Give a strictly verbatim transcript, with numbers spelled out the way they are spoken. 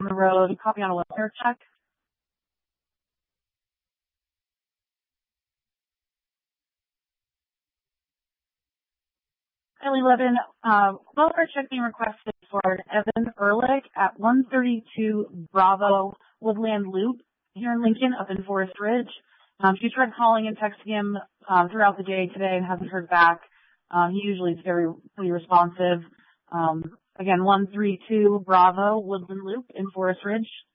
on the road. Copy on a welfare check. L eleven, uh, welfare check being requested for Evan Ehrlich at one thirty-two Bravo Woodland Loop here in Lincoln up in Forest Ridge. Um, she tried calling and texting him um, throughout the day today and hasn't heard back. Um, he usually is very pretty responsive. Um, again, one thirty-two Bravo Woodland Loop in Forest Ridge.